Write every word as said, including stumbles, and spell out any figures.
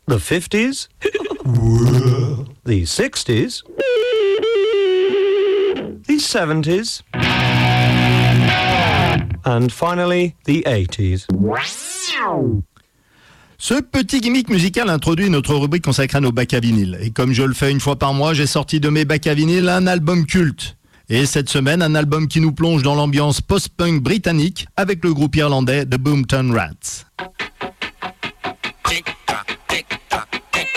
the fifties, the sixties, the seventies, and finally the eighties. Ce petit gimmick musical introduit notre rubrique consacrée à nos bacs à vinyle. Et comme je le fais une fois par mois, j'ai sorti de mes bacs à vinyle un album culte. Et cette semaine, un album qui nous plonge dans l'ambiance post-punk britannique avec le groupe irlandais The Boomtown Rats.